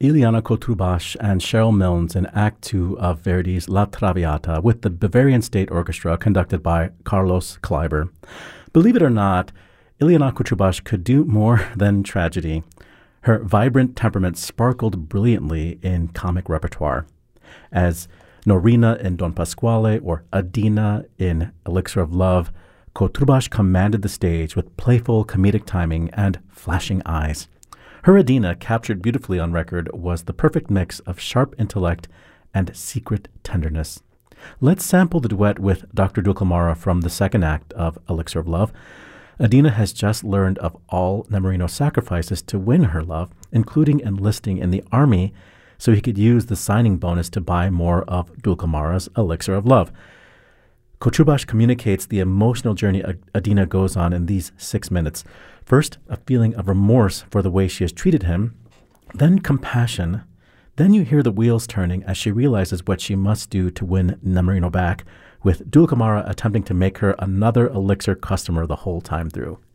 Ileana Cotrubas and Cheryl Milnes in Act 2 of Verdi's La Traviata with the Bavarian State Orchestra conducted by Carlos Kleiber. Believe it or not, Ileana Cotrubas could do more than tragedy. Her vibrant temperament sparkled brilliantly in comic repertoire. As Norina in Don Pasquale or Adina in Elixir of Love, Cotrubas commanded the stage with playful comedic timing and flashing eyes. Her Adina, captured beautifully on record, was the perfect mix of sharp intellect and secret tenderness. Let's sample the duet with Dr. Dulcamara from the second act of Elixir of Love. Adina has just learned of all Nemorino's sacrifices to win her love, including enlisting in the army so he could use the signing bonus to buy more of Dulcamara's Elixir of Love. Cotrubas communicates the emotional journey Adina goes on in these 6 minutes. First, a feeling of remorse for the way she has treated him, then compassion. Then you hear the wheels turning as she realizes what she must do to win Nemorino back, with Dulcamara attempting to make her another Elixir customer the whole time through.